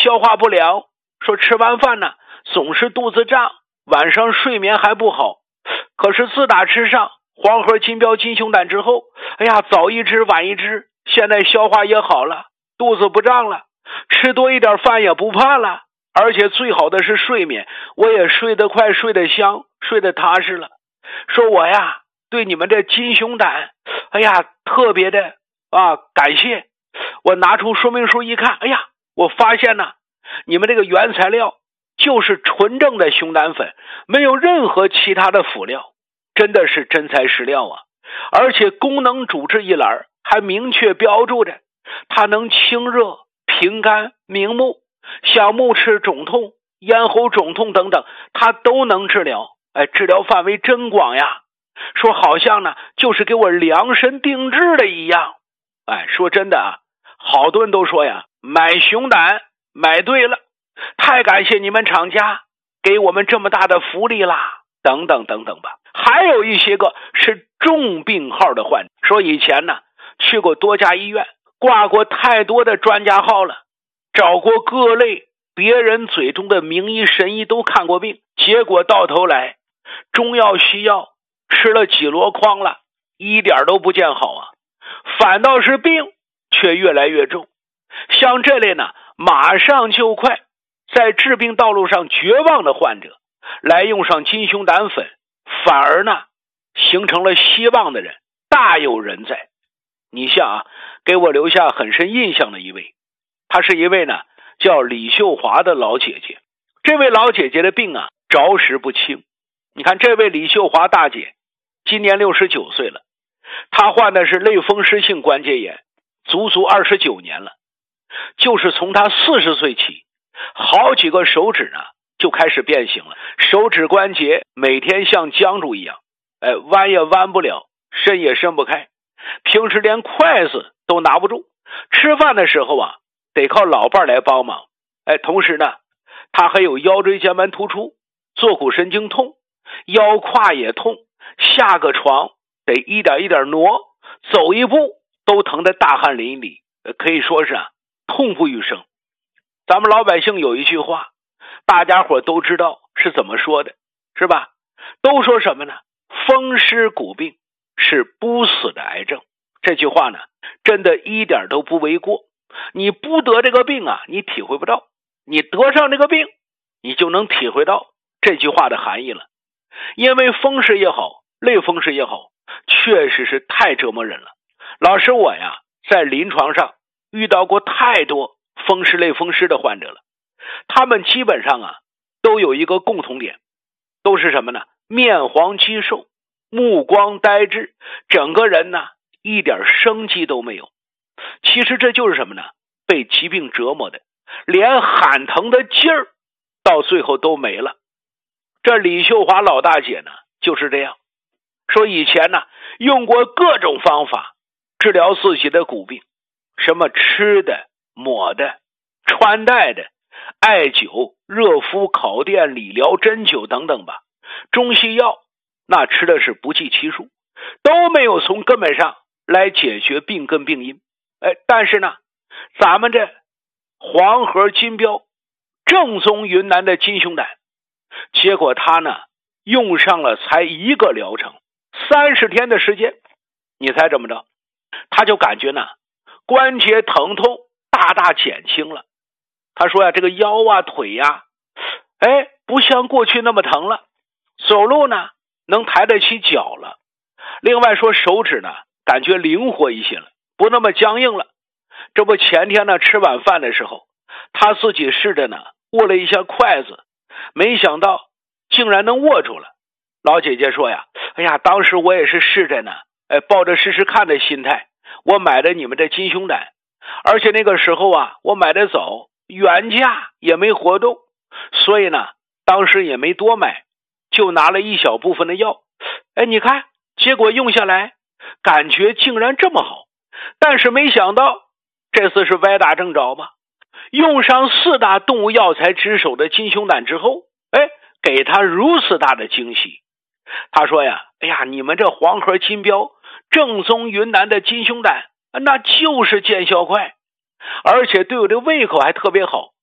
消化不良，说吃完饭呢总是肚子胀，晚上睡眠还不好。可是自打吃上黄河金标金胸胆之后，早一只晚一只，现在消化也好了，肚子不胀了，吃多一点饭也不怕了，而且最好的是睡眠，我也睡得快，睡得香，睡得踏实了。说我呀对你们这金胸胆特别的感谢。我拿出说明书一看，我发现呢你们这个原材料就是纯正的熊胆粉，没有任何其他的辅料，真的是真材实料啊！而且功能主治一栏还明确标注着，它能清热、平肝、明目，像目赤肿痛、咽喉肿痛等等，它都能治疗。治疗范围真广呀！说好像呢就是给我量身定制的一样。说真的啊，好多人都说呀，买熊胆买对了，太感谢你们厂家给我们这么大的福利啦，等等等等吧。还有一些个是重病号的患者，说以前呢去过多家医院，挂过太多的专家号了，找过各类别人嘴中的名医神医都看过病，结果到头来中药西药吃了几箩筐了，一点都不见好啊，反倒是病却越来越重。像这类呢马上就快，在治病道路上绝望的患者，来用上金胸胆粉，反而呢形成了希望的人大有人在。你像给我留下很深印象的一位，她是一位呢叫李秀华的老姐姐。这位老姐姐的病着实不轻。你看这位李秀华大姐今年69岁了，她患的是类风湿性关节炎，足足29年了。就是从她40岁起，好几个手指呢就开始变形了，手指关节每天像僵住一样，弯也弯不了，伸也伸不开，平时连筷子都拿不住，吃饭的时候得靠老伴来帮忙。同时呢他还有腰椎间盘突出、坐骨神经痛，腰胯也痛，下个床得一点一点挪，走一步都疼得大汗淋漓，可以说是痛不欲生。咱们老百姓有一句话，大家伙都知道是怎么说的，是吧？都说什么呢？风湿骨病是不死的癌症。这句话呢真的一点都不为过。你不得这个病你体会不到，你得上这个病你就能体会到这句话的含义了。因为风湿也好，类风湿也好，确实是太折磨人了。老师我在临床上遇到过太多风湿类风湿的患者了，他们基本上都有一个共同点，都是什么呢？面黄肌瘦，目光呆滞，整个人呢一点生机都没有。其实这就是什么呢？被疾病折磨的，连喊疼的劲儿到最后都没了。这李秀华老大姐呢就是这样说，以前呢用过各种方法治疗自己的骨病，什么吃的、抹的、穿戴的、艾灸、热敷、烤电、理疗、针灸等等吧，中西药那吃的是不计其数，都没有从根本上来解决病根病因。但是呢咱们这黄河金标正宗云南的金胸胆，结果他呢用上了才一个疗程，30天的时间，你猜怎么着？他就感觉呢关节疼痛大大减轻了。他说这个腰腿不像过去那么疼了，走路呢能抬得起脚了。另外说手指呢感觉灵活一些了，不那么僵硬了。这不前天呢吃晚饭的时候，他自己试着呢握了一下筷子，没想到竟然能握住了。老姐姐说当时我也是试着呢抱着试试看的心态，我买的你们这金胸胆，而且那个时候我买的早，原价也没活动，所以呢当时也没多买，就拿了一小部分的药。你看结果用下来感觉竟然这么好。但是没想到这次是歪打正着吧，用上4大动物药材之首的金胸胆之后，给他如此大的惊喜。他说你们这黄河金标正宗云南的金胸胆那就是见效快，而且对我的胃口还特别好，